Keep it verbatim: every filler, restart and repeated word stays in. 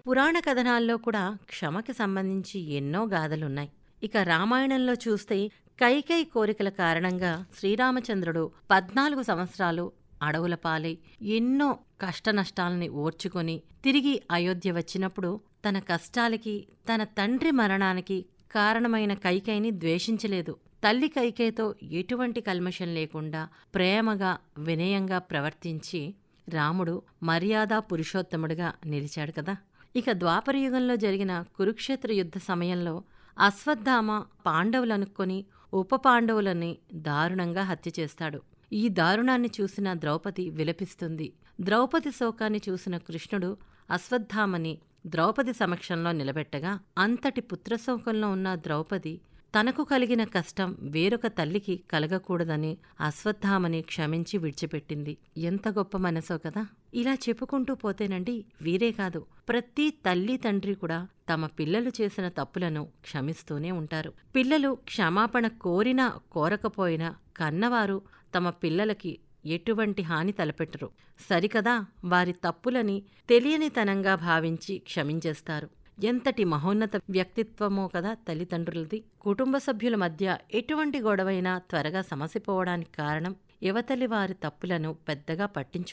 పురాణ కథనాల్లో కూడా క్షమకి సంబంధించి ఎన్నో గాథలున్నాయి. ఇక రామాయణంలో చూస్తే కైకేయి కోరికల కారణంగా శ్రీరామచంద్రుడు పద్నాలుగు సంవత్సరాలు అడవుల పాలై ఎన్నో కష్టనష్టాలని ఓర్చుకొని తిరిగి అయోధ్య వచ్చినప్పుడు తన కష్టాలకి, తన తండ్రి మరణానికి కారణమైన కైకేయిని ద్వేషించలేదు. తల్లి కైకేయితో ఎటువంటి కల్మషం లేకుండా ప్రేమగా, వినయంగా ప్రవర్తించి రాముడు మర్యాదా పురుషోత్తముడిగా నిలిచాడు కదా. ఇక ద్వాపరయుగంలో జరిగిన కురుక్షేత్ర యుద్ధ సమయంలో అశ్వత్థామ పాండవులనుకొని ఉప పాండవులని దారుణంగా హత్య చేస్తాడు. ఈ దారుణాన్ని చూసిన ద్రౌపది విలపిస్తుంది. ద్రౌపది శోకాన్ని చూసిన కృష్ణుడు అశ్వత్థామని ద్రౌపది సమక్షంలో నిలబెట్టగా అంతటి పుత్రశోకంలో ఉన్న ద్రౌపది తనకు కలిగిన కష్టం వేరొక తల్లికి కలగకూడదని అశ్వత్థామని క్షమించి విడిచిపెట్టింది. ఎంత గొప్ప మనసో కదా. ఇలా చెప్పుకుంటూ పోతేనండి వీరే కాదు, ప్రతి తల్లి తండ్రి కూడా తమ పిల్లలు చేసిన తప్పులను క్షమిస్తూనే ఉంటారు. పిల్లలు క్షమాపణ కోరినా కోరకపోయినా కన్నవారు తమ పిల్లలకి ఎటువంటి హాని తలపెట్టరు. సరికదా, వారి తప్పులని తెలియనితనంగా భావించి క్షమించేస్తారు. ఎంతటి మహోన్నత వ్యక్తిత్వమో కదా తల్లిదండ్రులది. కుటుంబ సభ్యుల మధ్య ఎటువంటి గొడవైనా త్వరగా సమసిపోవడానికి కారణం యువతలి వారి తప్పులను పెద్దగా పట్టించు